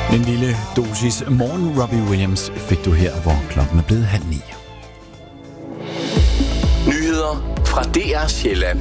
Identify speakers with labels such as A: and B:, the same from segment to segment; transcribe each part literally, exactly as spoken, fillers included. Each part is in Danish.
A: En lille dosis morgen Robbie Williams fik du her, hvor klokken er blevet halv ni.
B: Nyheder fra D R Sjælland.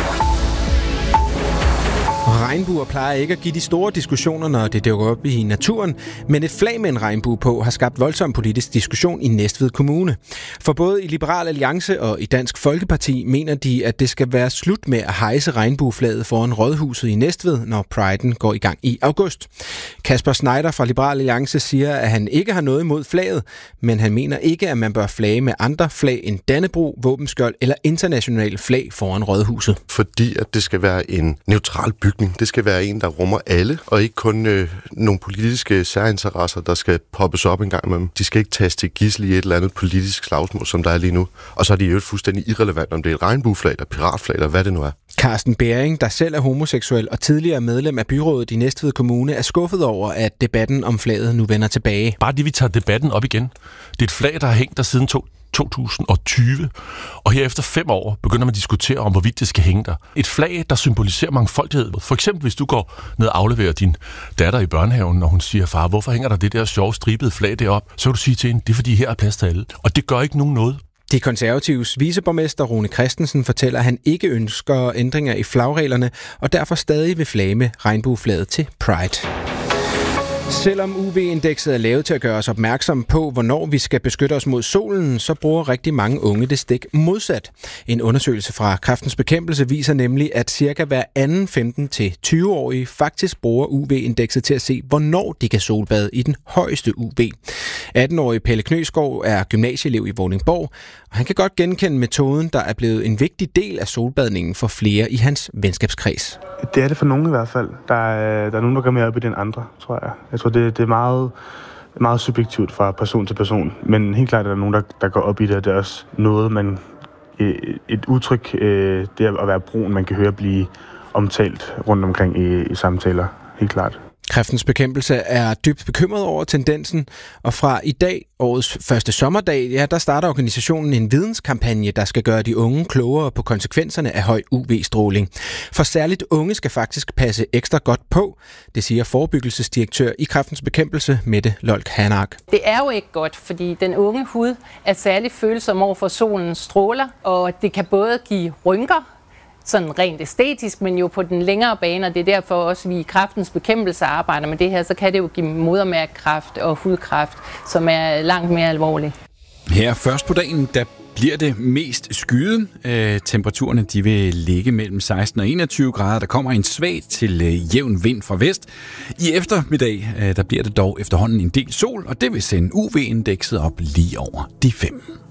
C: Regnbuer plejer ikke at give de store diskussioner, når det dukker op i naturen, men et flag med en regnbue på har skabt voldsom politisk diskussion i Næstved Kommune. For både i Liberal Alliance og i Dansk Folkeparti mener de, at det skal være slut med at hejse regnbueflaget foran Rådhuset i Næstved, når Priden går i gang i august. Kasper Schneider fra Liberal Alliance siger, at han ikke har noget imod flaget, men han mener ikke, at man bør flage med andre flag end Dannebrog, våbenskjold eller internationale flag foran Rådhuset.
D: Fordi at det skal være en neutral bygning. Det skal være en, der rummer alle, og ikke kun øh, nogle politiske særinteresser, der skal poppes op en gang imellem. De skal ikke tages til gidsel i et eller andet politisk slagsmål, som der er lige nu. Og så er de jo fuldstændig irrelevant, om det er et regnbueflag, eller piratflag, eller hvad det nu er.
C: Carsten Bering, der selv er homoseksuel og tidligere medlem af byrådet i Næstved Kommune, er skuffet over, at debatten om flaget nu vender tilbage.
E: Bare det, vi tager debatten op igen. Det er et flag, der har hængt der siden to tusind og tyve, og her efter fem år begynder man at diskutere om, hvorvidt det skal hænge der. Et flag, der symboliserer mangfoldighed. For eksempel, hvis du går ned og afleverer din datter i børnehaven, når hun siger, far, hvorfor hænger der det der sjove stribede flag derop? Så vil du sige til hende, det er fordi her er plads til alle. Og det gør ikke nogen noget.
C: De konservatives viceborgmester Rune Christensen fortæller, at han ikke ønsker ændringer i flagreglerne, og derfor stadig vil flage med regnbueflaget til Pride. Selvom U V-indekset er lavet til at gøre os opmærksom på, hvornår vi skal beskytte os mod solen, så bruger rigtig mange unge det stik modsat. En undersøgelse fra Kræftens Bekæmpelse viser nemlig, at cirka hver anden femten til tyve-årige faktisk bruger U V-indekset til at se, hvornår de kan solbade i den højeste U V. atten-årige Pelle Knøsgaard er gymnasieelev i Vordingborg, og han kan godt genkende metoden, der er blevet en vigtig del af solbadningen for flere i hans venskabskreds.
F: Det er det for nogen i hvert fald. Der er, der er nogen, der går mere op i den andre, tror jeg. Jeg tror, det, det er meget, meget subjektivt fra person til person. Men helt klart er der nogen, der, der går op i det, og det er også noget, man... Et udtryk, det at være brun, man kan høre blive omtalt rundt omkring i, i samtaler. Helt klart.
C: Kræftens Bekæmpelse er dybt bekymret over tendensen, og fra i dag, årets første sommerdag, ja, der starter organisationen en videnskampagne, der skal gøre de unge klogere på konsekvenserne af høj U V-stråling. For særligt unge skal faktisk passe ekstra godt på, det siger forebyggelsesdirektør i Kræftens Bekæmpelse, Mette Lolk Hanark.
G: Det er jo ikke godt, fordi den unge hud er særligt følsom over for solens stråler, og det kan både give rynker, sådan rent æstetisk, men jo på den længere bane, og det er derfor også, vi i Kræftens Bekæmpelse arbejder med det her, så kan det jo give modermærkekræft og hudkræft, som er langt mere alvorligt.
A: Her først på dagen, der bliver det mest skyet. Øh, temperaturerne de vil ligge mellem seksten og enogtyve grader. Der kommer en svag til øh, jævn vind fra vest. I eftermiddag øh, der bliver det dog efterhånden en del sol, og det vil sende U V-indekset op lige over de fem.